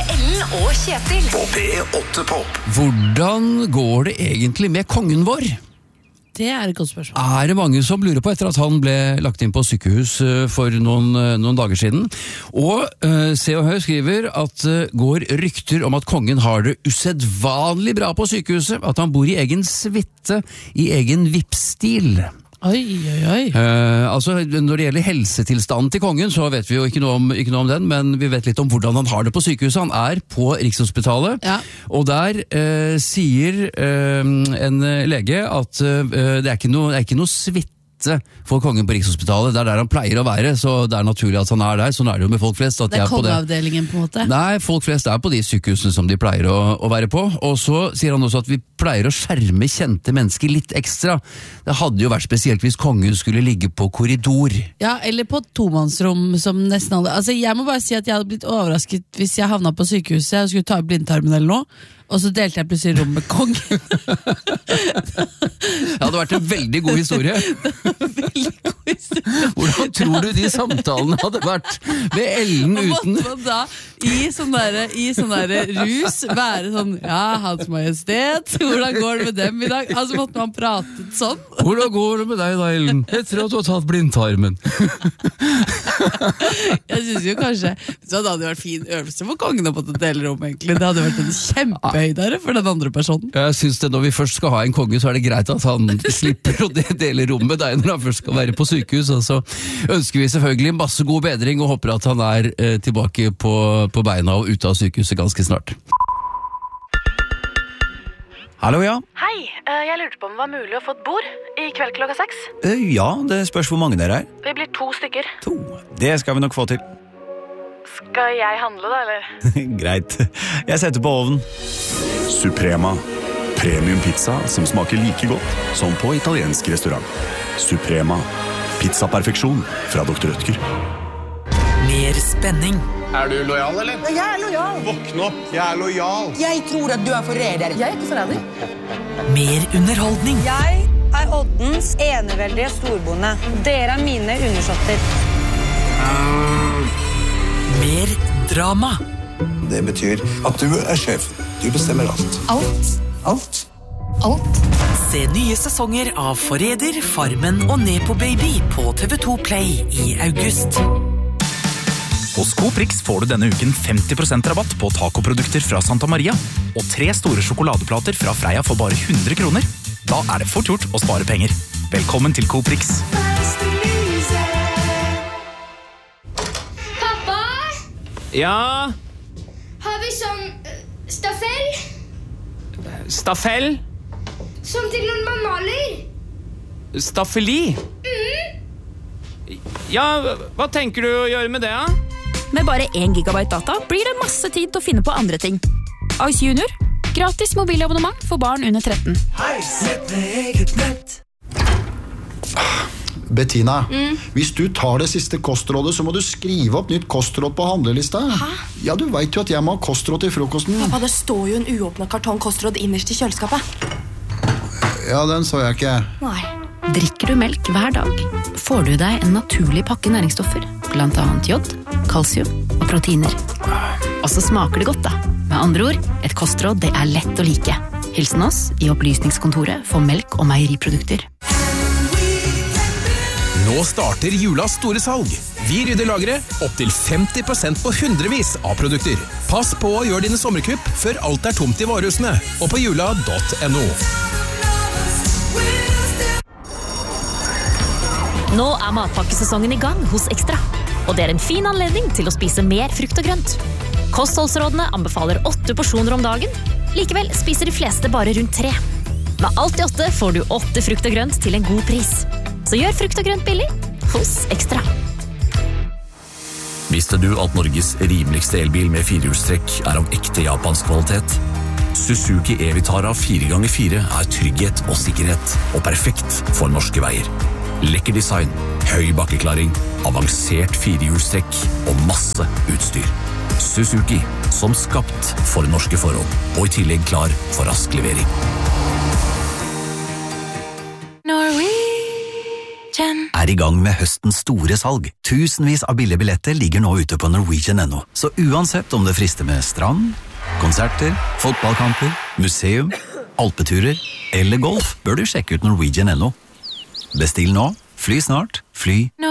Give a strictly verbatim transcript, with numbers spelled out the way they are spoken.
med Ellen og Kjetil på P åtte Pop. Hvordan går det egentlig med kongen vår? Det er et godt spørsmål. Er det mange som lurer på etter at han ble lagt inn på sykehus for noen, noen dager siden? Og uh, Se og Hør skriver at det uh, går rykter om at kongen har det usedvanlig bra på sykehuset, at han bor i egen suite, i egen V I P-stil. Oi, oi, oi. Uh, altså, når det gjelder helsetilstanden til kongen, så vet vi jo ikke noe, om, ikke noe om den, men vi vet litt om hvordan han har det på sykehuset. Han er på Rikshospitalet, ja. Og der uh, sier uh, en lege at uh, det er ikke noe, det er ikke noe suite for kongen på Rikshospitalet. Det er der han pleier å være, så det er naturlig at han er der. Sånn er det jo med folk flest. At det er de er kongeavdelingen på, på en måte? Nei, folk flest er på de sykehusene som de pleier å, å være på. Og så sier han også at vi pleier å skjerme kjente mennesker litt ekstra. Det hadde jo vært spesielt hvis kongen skulle ligge på korridor. Ja, eller på et tomannsrom som nesten alle. Altså, jeg må bare si at jeg hadde blitt overrasket hvis jeg havna på sykehuset og skulle ta i blindtarmen eller noe, og så delte jeg plutselig rom med kongen. Det hadde vært en veldig god historie. Veldig god historie. Hvordan tror du de samtalene hadde vært med Ellen uten? Og måtte man da i sånn der, i sånn der rus være sånn, ja, Hans Majestet, hvordan går det med dem i dag? Altså måtte man prate sånn. Hvordan går det med deg da, Ellen? Etter at du har tatt blindtarmen. Jeg synes jo kanskje, så det hadde vært fin øvelse for kongen å måtte dele rom egentlig. Det hadde vært en kjempehøydere for den andre personen. Jeg synes det når vi først skal ha en konge, så er det greit at han slipper å dele rom med deg når han først skal være på sykehus, og så ønsker vi selvfølgelig masse god bedring og håper at han er eh, tilbake på, på beina og ute av sykehuset ganske snart. Hallo, ja. Hei, jeg lurte på om det var mulig å få et bord i kveld klokka seks. Ja, det spørs hvor mange dere er. Vi blir to stykker. To, det skal vi nok få til. Skal jeg handle da, eller? Greit, jeg setter på ovnen. Suprema. Premium pizza som smaker like godt som på italiensk restaurant. Suprema. Pizza-perfeksjon fra doktor Rødtger. Mer spenning. Er du lojal, eller? Jeg er lojal. Våkn opp, jeg er lojal. Jeg tror at du er forræder. Jeg er ikke forræder. Mer underholdning. Jeg er Oddens eneveldige storbonde. Dere er mine undersåtter. Mer drama. Det betyr at du er sjef. Du bestemmer alt. Alt. Alt. Alt. Se nye sesonger av Forræder, Farmen og Nepo Baby på T V to Play i august. Hos Coprix får du denne uken femti prosent rabatt på tacoprodukter fra Santa Maria og tre store sjokoladeplater fra Freia for bare hundre kroner. Da er det fort gjort å spare penger. Velkommen til Coprix. Pappa? Ja? Har vi sånn uh, staffell? Staffell? Som til når man maler? Staffeli? Mm. Ja, hva tenker du å gjøre med det, da? Med bare én gigabyte data blir det masse tid til å finne på andre ting. Ice Junior. Gratis mobilabonnement for barn under tretten. Hei, sett med eget nett. Bettina, Mm. hvis du tar det siste kostrådet, så må du skrive opp nytt kostråd på handlelista. Hæ? Ja, du vet jo at jeg må ha kostråd til frokosten. Pappa, det står jo en uåpnet kartong kostråd innerst i kjøleskapet. Ja, den så jeg ikke. Nei. Drikker du melk hver dag, får du deg en naturlig pakke næringsstoffer, blant annet jod, kalsium og proteiner. Og så smaker det godt da. Med andre ord, et kostråd det er lett å like. Hilsen oss i opplysningskontoret for melk og meieriprodukter. Nå starter julas store salg. Vi rydder lageret opp til femti prosent på hundrevis av produkter. Pass på å gjøre dine sommerkupp før alt er tomt i varehusene, og på jula punktum no. Nå er matpakkesesongen i gang hos Ekstra, og det er en fin anledning til å spise mer frukt og grønt. Kostholdsrådene anbefaler åtte porsjoner om dagen, likevel spiser de fleste bare rundt tre. Med alt i åtte får du åtte frukt og grønt til en god pris. Så gjør frukt og grønt billig hos Ekstra. Visste du at Norges rimeligste elbil med firehjulstrekk er av ekte japansk kvalitet? Suzuki E-Vitara fire ganger fire er trygghet og sikkerhet, og perfekt for norske veier. Lekker design, høy bakkeklaring, avansert firehjulstrekk og masse utstyr. Suzuki, som skapt for norske forhold, og i tillegg klar for rask levering. Norwegian. er i gang med høstens store salg. Tusenvis av billige billetter ligger nå ute på Norwegian punktum no. Så uansett om det frister med strand, konserter, fotballkamper, museum, alpeturer eller golf, bør du sjekke ut Norwegian punktum no. Bestill nå, fly snart, fly